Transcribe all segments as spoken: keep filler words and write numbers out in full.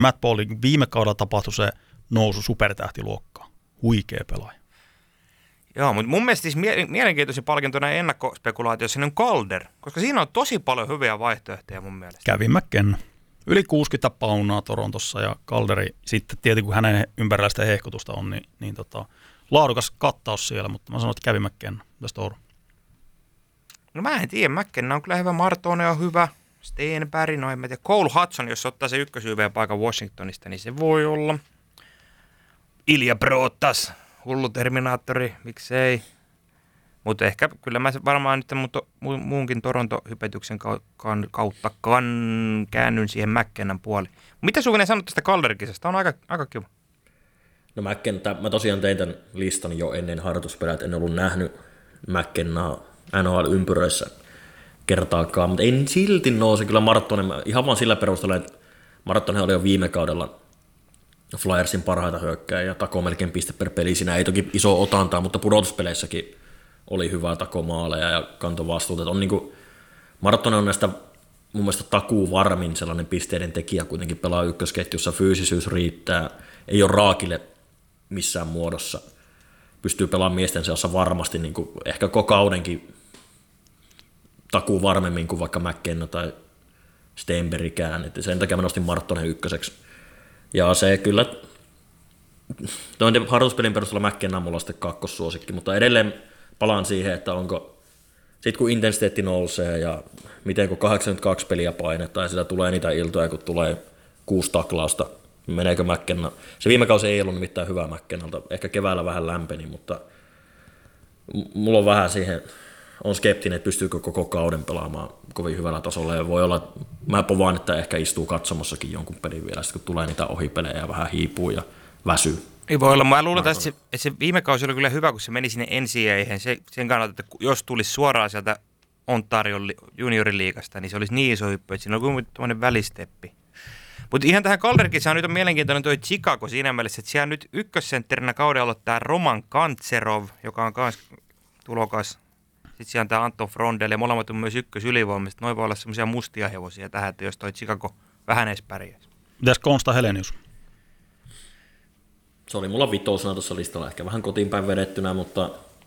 Matt Paulin viime kaudella tapahtui se nousu supertähtiluokkaan. Huikea pelaaja. Joo, mutta mun mielestä siis mie- mielenkiintoisin palkinto näin ennakkospekulaatiossa on Calder, koska siinä on tosi paljon hyviä vaihtoehtoja mun mielestä. Kävi McKenna. Yli kuusikymmentä paunaa Torontossa ja Calderi sitten tietenkin kun hänen ympärillä sitä hehkutusta on, niin, niin tota, laadukas kattaus siellä, mutta mä sanoin, että kävi McKenna. Tästä Ouru. No mä en tiedä, McKenna on kyllä hyvä, Martone on hyvä, Stenberg, no en mä tiedä. Cole Hudson, jos ottaa se ykkösyyveen paikan Washingtonista, niin se voi olla. Ilja Protas, hullu Terminaattori, miksei. Mutta ehkä kyllä mä varmaan nyt mu- muunkin Toronto-hypetyksen kautta kan, käännyn siihen McKennan puoliin. Mitä Suvinen sanot tästä Calder-kisasta? On aika, aika kiva. No McKenna, mä tosiaan tein tämän listan jo ennen harjoituspelää, en ollut nähnyt McKennaa N H L-ympyröissä kertaakaan, mutta ei silti nouse kyllä Marttonen, ihan vaan sillä perusteella, että Marttonen oli jo viime kaudella Flyersin parhaita hyökkääjä ja takoi melkein piste per peli. Siinä ei toki iso otantaa, mutta pudotuspeleissäkin oli hyvää takomaaleja ja kantoi vastuuta. On niin kuin, Marttonen on näistä mun mielestä takuu varmin sellainen pisteiden tekijä, kuitenkin pelaa ykkösketjussa, fyysisyys riittää, ei ole raakille missään muodossa. Pystyy pelaamaan miesten seassa varmasti niin kuin ehkä koko kaudenkin takuu varmemmin kuin vaikka McKenna tai Stenbergikään. Et sen takia mä nostin Marttonen ykköseksi. Ja se kyllä, toinen harjoituspelin perusteella McKenna on mulla sitten kakkossuosikki, mutta edelleen palaan siihen, että onko, sit kun intensiteetti nousee ja miten kun kahdeksankymmentäkaksi peliä painetaan ja sitä tulee niitä iltoja, kun tulee kuusi taklausta, meneekö McKenna. Se viime kausi ei ollut nimittäin hyvä McKennalta, ehkä keväällä vähän lämpeni, mutta mulla on vähän siihen, on skeptinen, että pystyykö koko kauden pelaamaan kovin hyvällä tasolla ja voi olla, mä povaan, että ehkä istuu katsomossakin jonkun pelin vielä, sit kun tulee niitä ohipelejä ja vähän hiipuu ja väsyy. Ei voi olla, mä luulen, että se, että se viime kausi oli kyllä hyvä, kun se meni sinne N C A A:hen, se, sen kannalta, että jos tulisi suoraan sieltä Ontarion junioriliigasta, niin se olisi niin iso hyppy, että siinä on kuin tämmöinen välisteppi. Mutta ihan tähän Calder-kisaan nyt on mielenkiintoinen tuo Chicago siinä mielessä, että siellä nyt ykkössentterinä kauden aloittaa Roman Kantserov, joka on myös tulokas. Sitten siellä on tämä Anton Frondel ja molemmat on myös ykkösylivoimista. Noin voi olla semmoisia mustia hevosia tähän, että jos toi Chicago vähän edes pärjäisi. Mitäs Konsta Helenius? Se oli mulla vitosena tuossa listalla, ehkä vähän kotiin päin vedettynä, mutta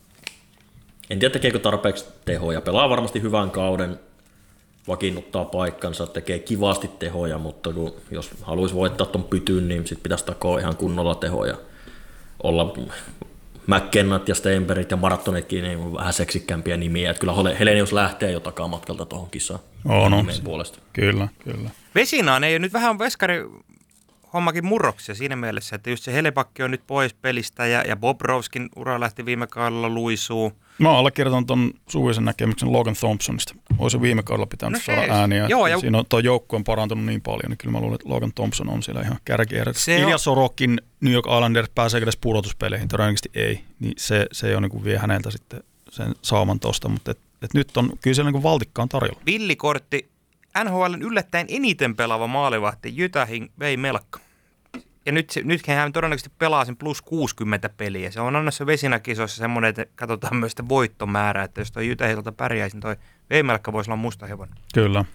en tiedä tekeekö tarpeeksi tehoja. Pelaa varmasti hyvän kauden, vakiinnuttaa paikkansa, tekee kivasti tehoja, mutta kun, jos haluaisi voittaa ton pytyn, niin sit pitäisi takoa ihan kunnolla tehoja. Olla McKennat ja Stenbergit ja Marttonetkin niin vähän seksikkäämpiä nimiä. Että kyllä Helenius lähtee jo takamatkalta tuohon kisaan. Oh, no. Puolesta. Kyllä, kyllä. Vesinaan ei ole nyt vähän veskari hommakin murroksia siinä mielessä, että just se Helebakki on nyt pois pelistä ja, ja Bobrovskin ura lähti viime kaudella luisuu. Mä oon allekirjoitanut ton Suvisen näkemyksen Logan Thompsonista. Olisi viime kaudella pitänyt no saada ääniä. Joo, ja siinä on tuo joukko on parantunut niin paljon, niin kyllä mä luulen, että Logan Thompson on siellä ihan kärkiehdessä. Ilja Sorokin New York Islanders pääseekö edes pudotuspeleihin? Todennäköisesti ei. Niin se, se ei ole niin vie häneltä sitten sen sauman tosta, mutta et, et nyt on kyllä siellä niin valtikkaan tarjolla. Villikortti. N H L:n yllättäen eniten pelaava maalivahti Jytähin vei melkka. Ja nyt, se, nyt hän todennäköisesti pelaa sen plus kuusikymmentä peliä. Se on annassa Vesinä-kisoissa semmoinen, että katsotaan myös sitä voittomäärää, että jos toi Jytähiltä pärjäisi, niin toi Veimelkka voisi olla musta hevonen. Kyllä.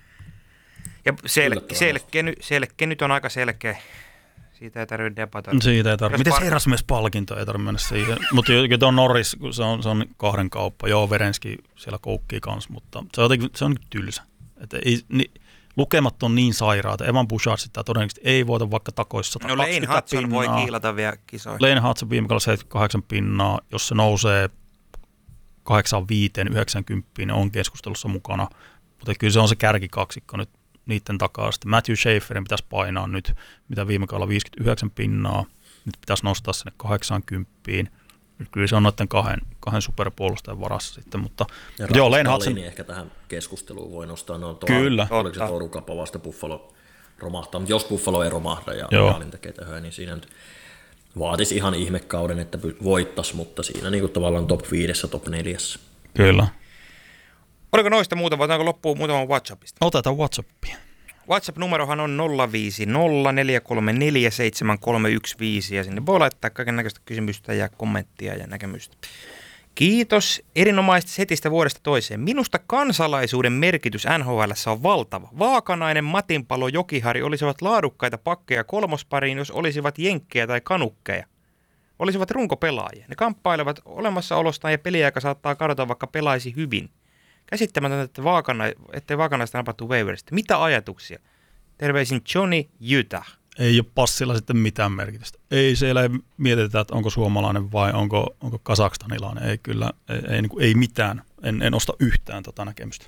Ja sel, selkeä, selkeä nyt on aika selkeä. Siitä ei tarvitse debatoida. Siitä ei tarvitse. Miten se Erasmus-palkinto ei tarvitse mennä siihen? Mutta tuo Norris, se on, se on kahden kauppa. Joo, Verenski siellä koukkii kanssa, mutta se on jotenkin se on tylsä. Että ei, niin, lukemat on niin sairaata. Evan Bouchard sitä todennäköisesti ei voita vaikka takoissa no Lane Hudson pinnaa. Voi kiilata vielä kisoihin. Lane Hudson viime kaudella seitsemänkymmentäkahdeksan pinnaa. Jos se nousee kahdeksankymmentäviisi yhdeksänkymmentä, niin on keskustelussa mukana. Mutta kyllä se on se kärkikaksikko nyt niiden takaa. Sitten Matthew Schaeferin pitäisi painaa nyt, mitä viime kaudella viisikymmentäyhdeksän pinnaa. Nyt pitäisi nostaa sinne kahdeksankymmentä. Kyllä se on noiden kahden, kahden superpuolustajan varassa sitten, mutta ja joo, Lane Hudson ehkä tähän keskusteluun voi nostaa. No, kyllä. Oliko se Torukapa vasta Buffalo romahtaa, mutta jos Buffalo ei romahda ja Realin tekee tehoja, niin siinä nyt vaatisi ihan ihmekauden, että voittaisi, mutta siinä niin kuin tavallaan top viidessä, top neljässä. Kyllä. Oliko noista muuta, vai otetaanko loppuun muutaman WhatsAppista? Otetaan WhatsAppia. WhatsApp-numerohan on nolla viisi nolla neljä kolme neljä seitsemän kolme yksi viisi ja sinne voi laittaa kaiken näköistä kysymystä ja kommenttia ja näkemystä. Kiitos erinomaisesta setistä vuodesta toiseen. Minusta kansalaisuuden merkitys N H L:ssä on valtava. Vaakanainen, Matinpalo, Jokihari olisivat laadukkaita pakkeja kolmospariin, jos olisivat jenkkejä tai kanukkeja. Olisivat runkopelaajia. Ne kamppailevat olemassaolostaan ja peliaika saattaa kadota, vaikka pelaisi hyvin. Käsittämätöntä, että vaakana, ettei Vaakanaista napattu waiverista. Mitä ajatuksia? Terveisin Johnny Utah. Ei ole passilla sitten mitään merkitystä. Ei siellä ei mietitä, että onko suomalainen vai onko, onko kasakstanilainen. Ei kyllä, ei, ei, niin kuin, ei mitään. En, en osta yhtään tota näkemystä.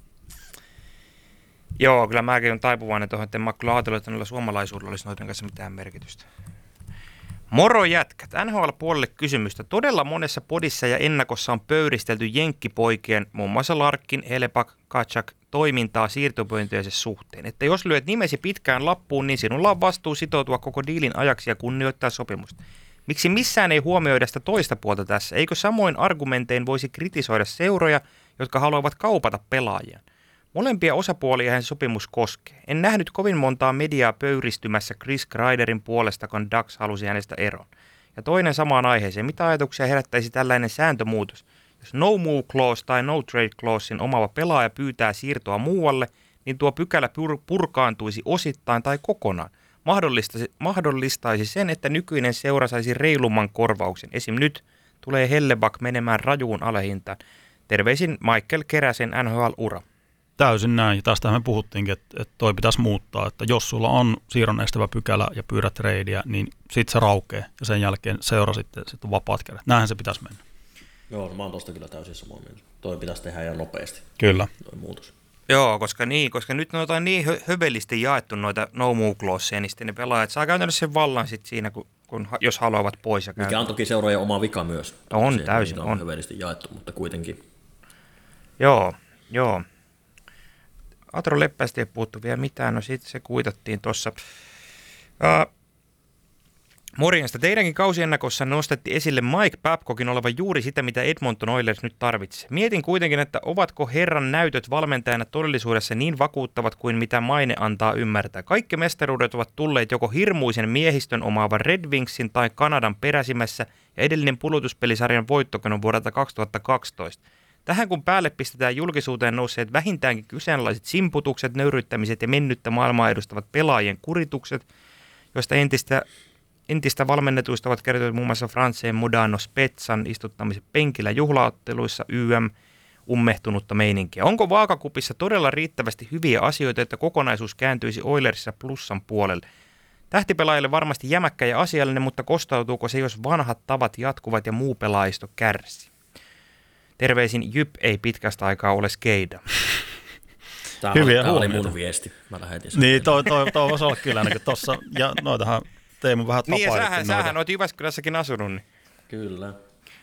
Joo, kyllä mäkin olen taipuvainen tuohon, että en mä kyllä ajatellut, että noilla suomalaisuudella olisi noiden kanssa mitään merkitystä. Moro jätkät. N H L-puolelle kysymystä. Todella monessa podissa ja ennakossa on pöyristelty jenkkipoikien, muun muassa Larkin, Helepak, Kachak, toimintaa siirtopyyntöjensä suhteen. Että jos lyöt nimesi pitkään lappuun, niin sinulla on vastuu sitoutua koko diilin ajaksi ja kunnioittaa sopimusta. Miksi missään ei huomioida sitä toista puolta tässä? Eikö samoin argumentein voisi kritisoida seuroja, jotka haluavat kaupata pelaajia? Molempia osapuolia sopimus koskee. En nähnyt kovin montaa mediaa pöyristymässä Chris Kreiderin puolesta, kun Ducks halusi hänestä eroon. Ja toinen samaan aiheeseen. Mitä ajatuksia herättäisi tällainen sääntömuutos? Jos no move clause tai no trade clausein omaava pelaaja pyytää siirtoa muualle, niin tuo pykälä pur- purkaantuisi osittain tai kokonaan. Mahdollistaisi, mahdollistaisi sen, että nykyinen seura saisi reilumman korvauksen. Esim. Nyt tulee Hellebak menemään rajuun alehintaan. Terveisin Michael Keräsen N H L-ura. Täysin näin. Tästähän me puhuttiinkin, että, että toi pitäisi muuttaa. Että jos sulla on siirron estävä pykälä ja pyydät tradea, niin sit se raukee ja sen jälkeen seura sitten, sitten on vapaat kädet. Näinhän se pitäisi mennä. Joo, no mä oon tosta kyllä täysin samaa mieltä. Toi pitäisi tehdä ihan nopeasti. Kyllä. Toi muutos. Joo, koska niin, koska nyt noita on niin hö- hövelisti jaettu noita no move clauseja, niin sitten ne pelaajat saa käytännössä sen vallan sit siinä, kun, kun, jos haluavat pois. Ja mikä on toki seurojen oma vika myös. On, Siihen, täysin on. on. Hövelisti jaettu, mutta kuitenkin. Joo, joo. Atro Leppästä ei puhuttu vielä mitään, no sitten se kuitattiin tuossa. Uh, morjesta. Teidänkin kausiennakossa nostettiin esille Mike Babcockin olevan juuri sitä, mitä Edmonton Oilers nyt tarvitsee. Mietin kuitenkin, että ovatko herran näytöt valmentajana todellisuudessa niin vakuuttavat kuin mitä maine antaa ymmärtää. Kaikki mestaruudet ovat tulleet joko hirmuisen miehistön omaavan Red Wingsin tai Kanadan peräsimässä ja edellinen pudotuspelisarjan voittokin on vuodelta kaksituhattakaksitoista. Tähän kun päälle pistetään julkisuuteen nousseet vähintäänkin kyseenalaiset simputukset, nöyryttämiset ja mennyttä maailmaa edustavat pelaajien kuritukset, joista entistä, entistä valmennetuista ovat kertoneet muun muassa Franceen Modano Spetsan istuttamiset penkillä juhlaotteluissa Y M ummehtunutta meininkiä. Onko vaakakupissa todella riittävästi hyviä asioita, että kokonaisuus kääntyisi Oilersissa plussan puolelle? Tähtipelaajille varmasti jämäkkä ja asiallinen, mutta kostautuuko se, jos vanhat tavat jatkuvat ja muu pelaajisto kärsii? Terveisin Jyp ei pitkästä aikaa ole skeida. Tämä Hyviä oli, oli huomioita. mun viesti. Mä lähetin sen. Niin, toi, toi, toi voisi olla kyllä ainakin tossa. Ja noitahan Teemu vähän Niin ja tapailikin sähän, noita. sähän oot Jyväskylässäkin asunut. Niin. Kyllä.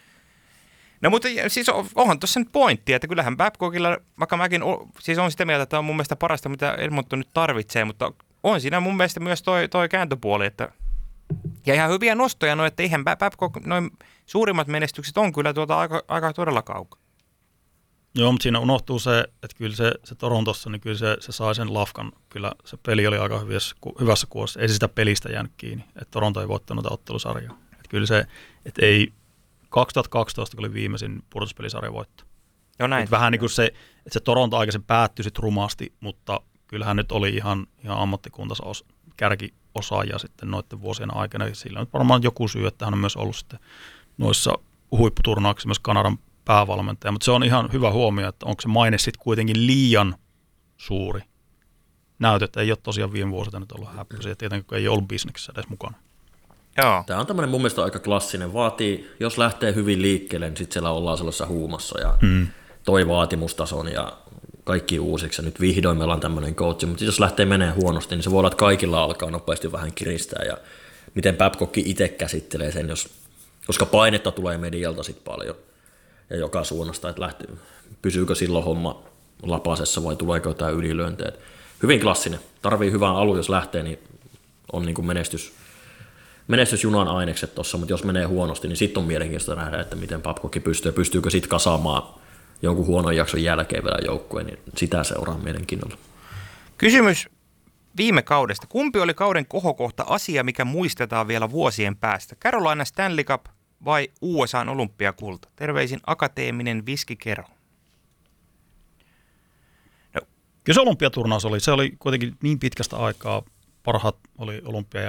No mutta siis on, onhan tuossa nyt pointti, että kyllähän Babcockilla, vaikka mäkin o, siis on sitä mieltä, että on mun mielestä parasta, mitä Edmonton nyt tarvitsee, mutta on siinä mun mielestä myös toi, toi kääntöpuoli, että ja ihan hyviä nostoja, no, että eihän Babcock, noin suurimmat menestykset on kyllä tuota aika, aika todella kaukaa. Joo, mutta siinä unohtuu se, että kyllä se, se Torontossa, niin kyllä se, se sai sen lafkan. Kyllä se peli oli aika hyvässä, hyvässä kuossa. Ei se sitä pelistä jäänyt kiinni, että Toronto ei voittanut ottelusarjaa. Että kyllä se, että ei kaksituhattakaksitoista kun oli viimeisin pudotuspelisarjan voitto. Joo näin. Että vähän niin kuin se, että se Toronto aikaisemmin päättyi sitten rumasti, mutta kyllähän nyt oli ihan, ihan ammattikuntansa os, kärkiosaaja sitten noiden vuosien aikana. Sillä on varmaan joku syy, että hän on myös ollut sitten noissa huipputurnauksissa myös Kanadan päävalmentaja, mutta se on ihan hyvä huomio, että onko se maine sitten kuitenkin liian suuri. Näytöt ei ole tosiaan viime vuosina nyt ollut häppöisiä, tietenkin kun ei ole ollut bisneksessä edes mukana. Joo. Tämä on tämmöinen mun mielestä aika klassinen. Vaatii, jos lähtee hyvin liikkeelle, niin sitten siellä ollaan sellaisessa huumassa ja hmm. toi vaatimustason ja kaikki uusiksi. Ja nyt vihdoin meillä on tämmöinen coach, mutta jos lähtee menee huonosti, niin se voi olla, että kaikilla alkaa nopeasti vähän kiristää. Ja miten Babcock itse käsittelee sen, jos, koska painetta tulee medialta sitten paljon. Ja joka suunnasta, että lähtee, pysyykö silloin homma lapasessa vai tuleeko jotain ylilyöntejä. Hyvin klassinen. Tarvii hyvän alun, jos lähtee, niin on niin kuin menestys, menestysjunan ainekset tuossa, mutta jos menee huonosti, niin sitten on mielenkiintoista nähdä, että miten Babcock pystyy, pystyykö sitten kasaamaan jonkun huonon jakson jälkeen vielä joukkueen, niin sitä seuraa mielenkiinnolla. Kysymys viime kaudesta. Kumpi oli kauden kohokohta asia, mikä muistetaan vielä vuosien päästä? Carolina Stanley Cup, vai U S A:n olympiakulta? Terveisin akateeminen viskikero. No. Kyllä se olympiaturnaus oli. Se oli kuitenkin niin pitkästä aikaa. Parhaat oli olympia-